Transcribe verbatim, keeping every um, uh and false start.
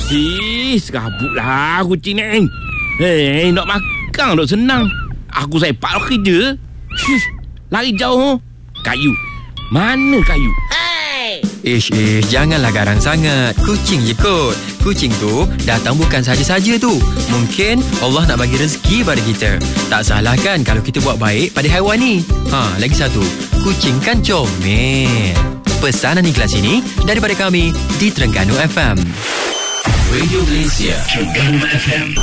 Eh, serabutlah kucing ni. Eh, nak makan dok senang. Aku sepak nak kerja. Shush, lari jauh. Kayu. Mana kayu? Ish, ish, janganlah garang sangat. Kucing je kot. Kucing tu datang bukan saja-saja tu. Mungkin Allah nak bagi rezeki pada kita. Tak salah kan kalau kita buat baik pada haiwan ni. Ha, lagi satu. Kucing kan comel. Pesanan ikhlas ini daripada kami di Terengganu F M. Radio Malaysia, Terengganu F M.